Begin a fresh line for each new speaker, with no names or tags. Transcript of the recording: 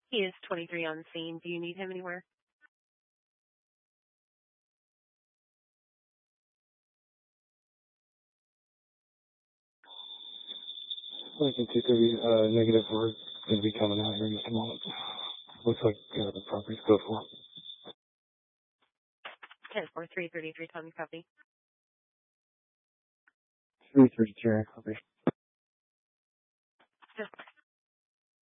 He is 23 on scene. Do you need him anywhere?
Lincoln 230, negative. We're going to be coming out here in just a moment. Looks like the property's go for it.
10-4-3-33, Tommy, copy.
333, copy.
Just